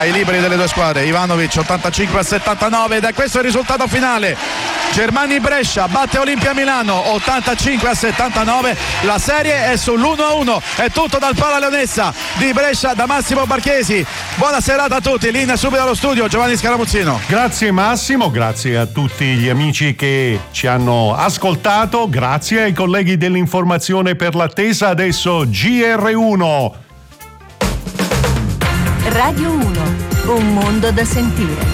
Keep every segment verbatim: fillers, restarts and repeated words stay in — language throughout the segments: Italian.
Ai liberi delle due squadre, Ivanovic ottantacinque a settantanove ed è questo il risultato finale. Germania Brescia batte Olimpia Milano ottantacinque a settantanove, la serie è sull'uno a uno. È tutto dal Pala Leonessa di Brescia da Massimo Barchesi. Buona serata a tutti, linea subito allo studio Giovanni Scaramuzzino. Grazie Massimo, grazie a tutti gli amici che ci hanno ascoltato, grazie ai colleghi dell'informazione per l'attesa. Adesso G R uno. Radio uno, un mondo da sentire.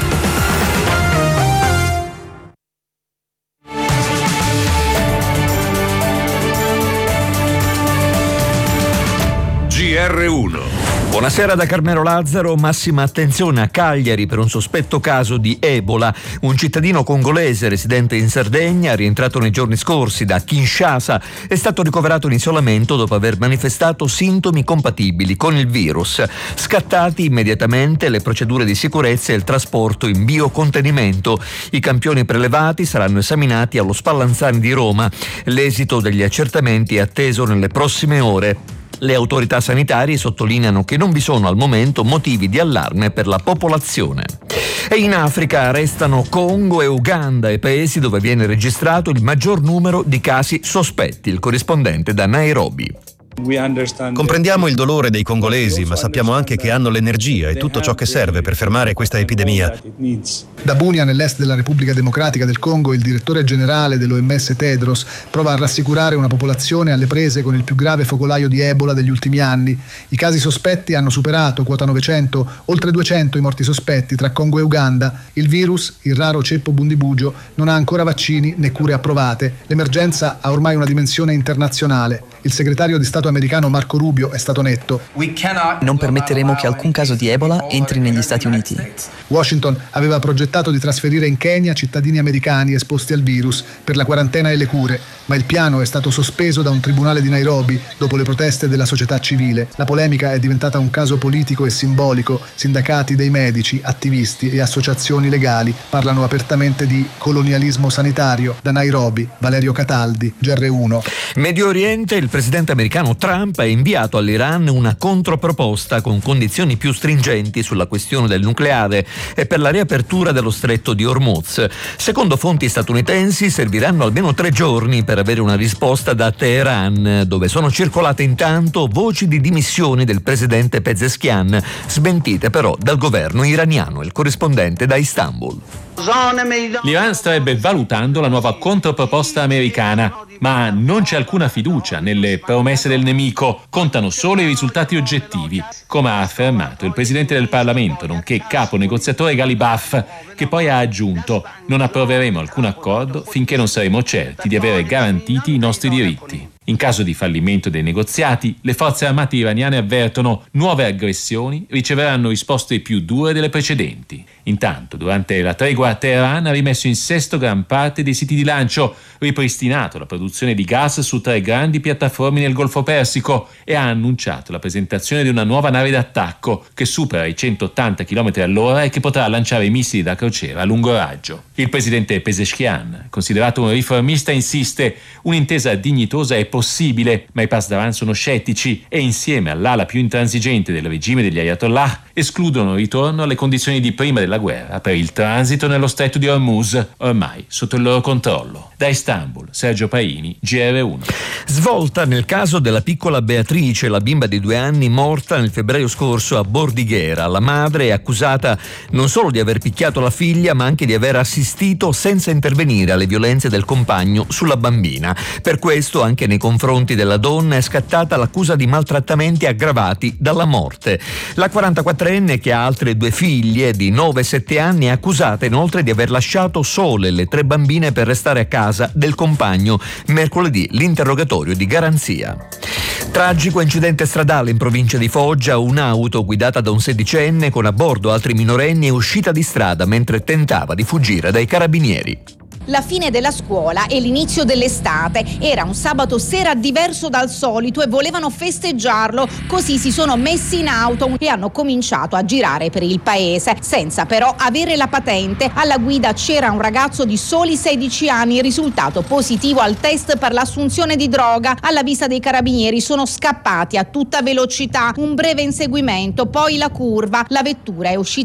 G R uno. Buonasera da Carmelo Lazzaro. Massima attenzione a Cagliari per un sospetto caso di Ebola. Un cittadino congolese residente in Sardegna, rientrato nei giorni scorsi da Kinshasa, è stato ricoverato in isolamento dopo aver manifestato sintomi compatibili con il virus. Scattati immediatamente le procedure di sicurezza e il trasporto in biocontenimento. I campioni prelevati saranno esaminati allo Spallanzani di Roma. L'esito degli accertamenti è atteso nelle prossime ore. Le autorità sanitarie sottolineano che non vi sono al momento motivi di allarme per la popolazione. E in Africa restano Congo e Uganda, i paesi dove viene registrato il maggior numero di casi sospetti. Il corrispondente da Nairobi. Comprendiamo il dolore dei congolesi, ma sappiamo anche che hanno l'energia e tutto ciò che serve per fermare questa epidemia. Da Bunia, nell'est della Repubblica Democratica del Congo, il direttore generale dell'O M S Tedros prova a rassicurare una popolazione alle prese con il più grave focolaio di Ebola degli ultimi anni. I casi sospetti hanno superato quota novecento, oltre duecento i morti sospetti tra Congo e Uganda. Il virus, il raro ceppo bundibugio, non ha ancora vaccini né cure approvate. L'emergenza ha ormai una dimensione internazionale. Il segretario di Stato americano Marco Rubio è stato netto. Non permetteremo che alcun caso di Ebola entri negli Stati Uniti. Washington aveva progettato di trasferire in Kenya cittadini americani esposti al virus per la quarantena e le cure, ma il piano è stato sospeso da un tribunale di Nairobi dopo le proteste della società civile. La polemica è diventata un caso politico e simbolico. Sindacati dei medici, attivisti e associazioni legali parlano apertamente di colonialismo sanitario. Da Nairobi, Valerio Cataldi, G R uno. Medio Oriente, il presidente americano Trump ha inviato all'Iran una controproposta con condizioni più stringenti sulla questione del nucleare e per la riapertura dello stretto di Hormuz. Secondo fonti statunitensi serviranno almeno tre giorni per avere una risposta da Teheran, dove sono circolate intanto voci di dimissioni del presidente Pezeshkian, smentite però dal governo iraniano. Il corrispondente da Istanbul. L'Iran starebbe valutando la nuova controproposta americana, ma non c'è alcuna fiducia nelle promesse del nemico, contano solo i risultati oggettivi, come ha affermato il presidente del Parlamento, nonché capo negoziatore Ghalibaf, che poi ha aggiunto: non approveremo alcun accordo finché non saremo certi di avere garantiti i nostri diritti. In caso di fallimento dei negoziati, le forze armate iraniane avvertono nuove aggressioni riceveranno risposte più dure delle precedenti. Intanto, durante la tregua, Teheran ha rimesso in sesto gran parte dei siti di lancio, ripristinato la produzione di gas su tre grandi piattaforme nel Golfo Persico e ha annunciato la presentazione di una nuova nave d'attacco che supera i centottanta chilometri all'ora e che potrà lanciare missili da crociera a lungo raggio. Il presidente Pezeshkian, considerato un riformista, insiste: un'intesa dignitosa è possibile, ma i Pasdaran sono scettici e insieme all'ala più intransigente del regime degli Ayatollah escludono il ritorno alle condizioni di prima della guerra per il transito nello stretto di Hormuz, ormai sotto il loro controllo. Da Istanbul, Sergio Paini, G R uno. Svolta nel caso della piccola Beatrice, la bimba di due anni morta nel febbraio scorso a Bordighera. La madre è accusata non solo di aver picchiato la figlia, ma anche di aver assistito senza intervenire alle violenze del compagno sulla bambina. Per questo anche nei confronti della donna è scattata l'accusa di maltrattamenti aggravati dalla morte. La quarantaquattrenne, che ha altre due figlie di nove e sette anni, è accusata inoltre di aver lasciato sole le tre bambine per restare a casa del compagno. Mercoledì l'interrogatorio di garanzia. Tragico incidente stradale in provincia di Foggia. Un'auto guidata da un sedicenne con a bordo altri minorenni è uscita di strada mentre tentava di fuggire dai carabinieri. La fine della scuola e l'inizio dell'estate. Era un sabato sera diverso dal solito e volevano festeggiarlo. Così si sono messi in auto e hanno cominciato a girare per il paese, senza però avere la patente. Alla guida c'era un ragazzo di soli sedici anni, risultato positivo al test per l'assunzione di droga. Alla vista dei carabinieri sono scappati a tutta velocità. Un breve inseguimento, poi la curva. La vettura è uscita